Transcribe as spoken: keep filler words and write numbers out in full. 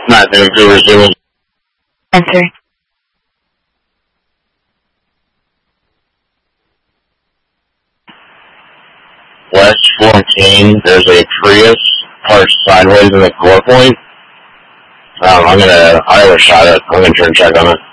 Not doing two resume. Enter. West fourteen, there's a Prius parked sideways in the core point. Um, I'm gonna, I have a shot at it. I'm gonna turn check on it.